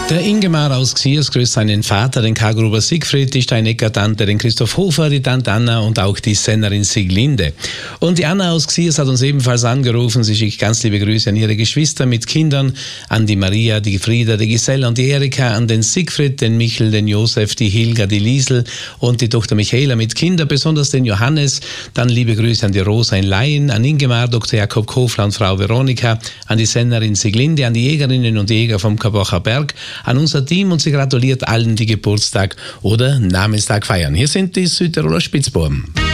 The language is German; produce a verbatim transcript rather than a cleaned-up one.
Der Ingemar aus Xiers grüßt seinen Vater, den Karl-Gruber Siegfried, die Steinecker-Tante, den Christoph Hofer, die Tante Anna und auch die Sennerin Sieglinde. Und die Anna aus Xiers hat uns ebenfalls angerufen. Sie schickt ganz liebe Grüße an ihre Geschwister mit Kindern, an die Maria, die Frieda, die Giselle und die Erika, an den Siegfried, den Michel, den Josef, die Hilga, die Liesel und die Tochter Michaela mit Kindern, besonders den Johannes. Dann liebe Grüße an die Rosa in Laien, an Ingemar, Doktor Jakob Kofler und Frau Veronika, an die Sennerin Sieglinde, an die Jägerinnen und Jäger vom Kabocher Berg, an unser Team, und sie gratuliert allen, die Geburtstag oder Namenstag feiern. Hier sind die Südtiroler Spitzbuben.